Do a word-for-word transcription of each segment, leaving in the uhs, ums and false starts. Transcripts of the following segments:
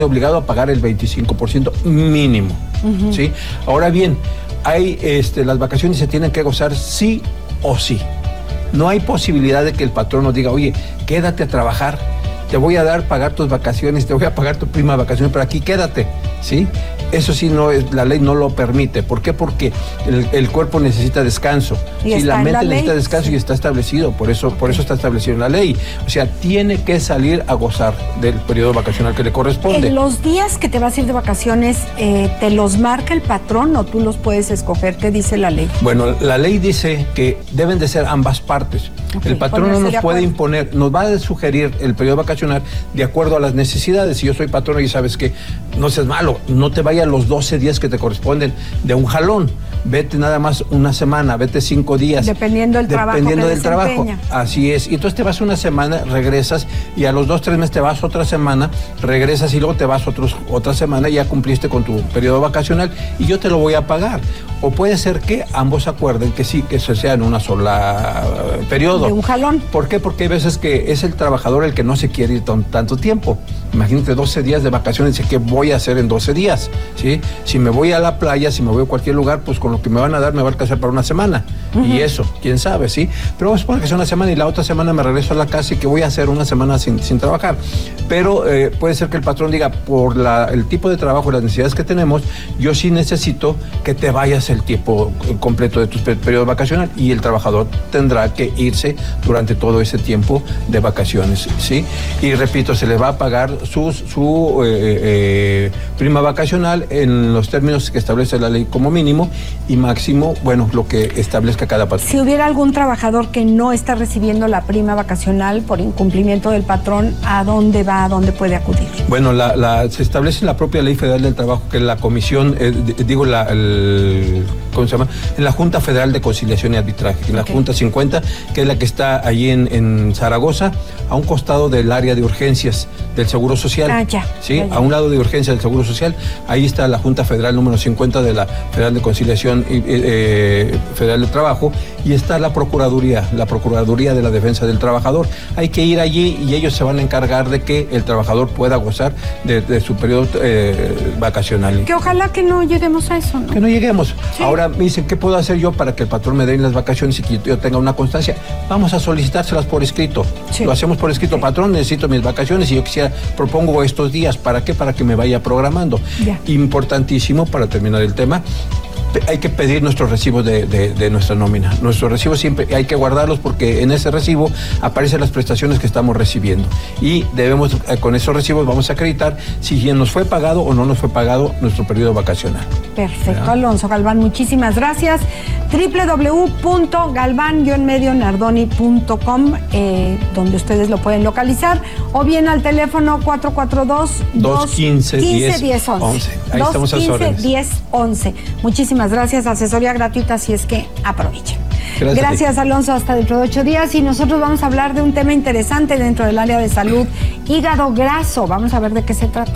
obligado a pagar el veinticinco por ciento mínimo, uh-huh. ¿sí? Ahora bien, hay, este, las vacaciones se tienen que gozar sí o sí. No hay posibilidad de que el patrón nos diga, oye, quédate a trabajar, te voy a dar, pagar tus vacaciones, te voy a pagar tu prima de vacaciones, pero aquí quédate, ¿sí? Eso sí, no es, la ley no lo permite. ¿Por qué? Porque el, el cuerpo necesita descanso. ¿Y sí, la mente la necesita ley? descanso Sí. y está establecido, por eso, por eso está establecido en la ley. O sea, tiene que salir a gozar del periodo vacacional que le corresponde. En los días que te vas a ir de vacaciones, eh, ¿te los marca el patrón o tú los puedes escoger? ¿Qué dice la ley? Bueno, la ley dice que deben de ser ambas partes. Okay, el patrón no nos puede imponer, nos va a sugerir el periodo vacacional de acuerdo a las necesidades. Si yo soy patrón y sabes que no seas malo, no te vayas los doce días que te corresponden de un jalón. Vete nada más una semana, vete cinco días. Dependiendo del trabajo. Dependiendo del trabajo. Desempeña. Así es. Y entonces te vas una semana, regresas y a los dos, tres meses te vas otra semana, regresas y luego te vas otros, otra semana y ya cumpliste con tu periodo vacacional y yo te lo voy a pagar. O puede ser que ambos acuerden que sí, que eso sea en una sola uh, periodo. De un jalón. ¿Por qué? Porque hay veces que es el trabajador el que no se quiere ir t- tanto tiempo. Imagínate doce días de vacaciones, ¿qué voy a hacer en doce días? ¿Sí? Si me voy a la playa, si me voy a cualquier lugar, pues con lo que me van a dar me va a alcanzar para una semana. Uh-huh. Y eso, quién sabe, ¿sí? Pero vamos a suponer que sea una semana y la otra semana me regreso a la casa y que voy a hacer una semana sin, sin trabajar. Pero eh, puede ser que el patrón diga, por la, el tipo de trabajo, las necesidades que tenemos, yo sí necesito que te vayas el tiempo completo de tu periodo vacacional y el trabajador tendrá que irse durante todo ese tiempo de vacaciones, ¿sí? Y repito, se le va a pagar sus, su eh, eh, prima vacacional en los términos que establece la ley como mínimo y máximo, bueno, lo que establezca cada patrón. Si hubiera algún trabajador que no está recibiendo la prima vacacional por incumplimiento del patrón, ¿a dónde va, a dónde puede acudir? Bueno, la, la, se establece en la propia Ley Federal del Trabajo que la comisión, eh, digo, la, el, ¿cómo se llama? En la Junta Federal de Conciliación y Arbitraje, en la okay. Junta cincuenta, que es la que está allí en, en Zaragoza, a un costado del área de urgencias del Seguro Social. Ah, ya. ¿Sí? Ya, ya. A un lado de urgencias del Seguro Social, ahí está la Junta Federal número cincuenta de la Federal de Conciliación y, eh, Federal del Trabajo, y está la Procuraduría, la Procuraduría de la Defensa del Trabajador. Hay que ir allí y ellos se van a encargar de que el trabajador pueda gozar de, de su periodo eh, vacacional. Que ojalá que no lleguemos a eso, ¿no? Que no lleguemos. Sí. Ahora me dicen, ¿qué puedo hacer yo para que el patrón me dé las vacaciones y que yo tenga una constancia? Vamos a solicitárselas por escrito. Sí. Lo hacemos por escrito. Sí. Patrón, necesito mis vacaciones y yo quisiera, propongo estos días. ¿Para qué? Para que me vaya programando. Ya. Importantísimo, para terminar el tema, hay que pedir nuestros recibos de, de, de nuestra nómina. Nuestros recibos siempre hay que guardarlos porque en ese recibo aparecen las prestaciones que estamos recibiendo. Y debemos, con esos recibos vamos a acreditar si nos fue pagado o no nos fue pagado nuestro periodo vacacional. Perfecto, ¿verdad? Alonso Galván, muchísimas gracias. doble u doble u doble u punto galván guion medio nardoni punto com, eh, donde ustedes lo pueden localizar, o bien al teléfono cuatro cuatro dos, dos uno cinco, diez once. Ahí estamos a sus órdenes. diez once. Muchísimas gracias, asesoría gratuita, así es que aprovechen. Gracias, gracias Alonso, hasta dentro de ocho días y nosotros vamos a hablar de un tema interesante dentro del área de salud, hígado graso. Vamos a ver de qué se trata.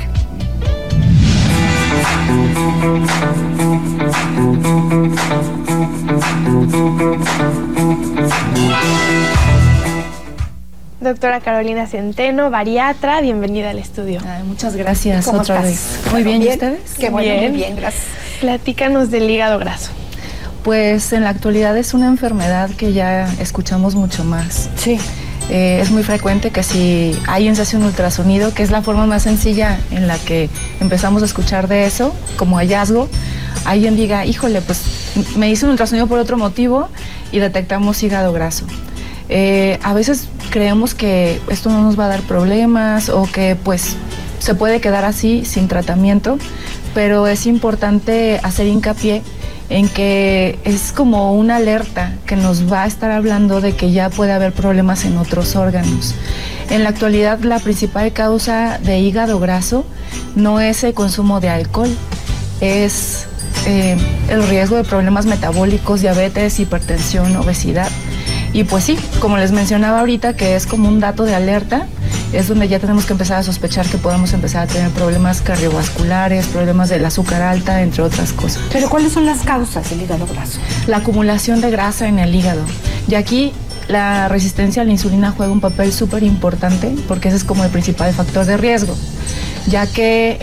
Doctora Carolina Centeno, bariatra, bienvenida al estudio. Ay, muchas gracias ¿Cómo otra estás? vez. Muy bien, ¿y ustedes? Qué bueno, bien. muy bien, gracias. Platícanos del hígado graso. Pues en la actualidad es una enfermedad que ya escuchamos mucho más. Sí. Eh, es muy frecuente que si alguien se hace un ultrasonido, que es la forma más sencilla en la que empezamos a escuchar de eso, como hallazgo, alguien diga, híjole, pues me hice un ultrasonido por otro motivo y detectamos hígado graso. Eh, a veces creemos que esto no nos va a dar problemas o que pues se puede quedar así sin tratamiento, pero es importante hacer hincapié en que es como una alerta que nos va a estar hablando de que ya puede haber problemas en otros órganos. En la actualidad, la principal causa de hígado graso no es el consumo de alcohol, es eh, el riesgo de problemas metabólicos, diabetes, hipertensión, obesidad. Y pues sí, como les mencionaba ahorita, que es como un dato de alerta, es donde ya tenemos que empezar a sospechar que podemos empezar a tener problemas cardiovasculares, problemas del azúcar alta, entre otras cosas. ¿Pero cuáles son las causas del hígado graso? La acumulación de grasa en el hígado. Y aquí la resistencia a la insulina juega un papel súper importante porque ese es como el principal factor de riesgo. ya que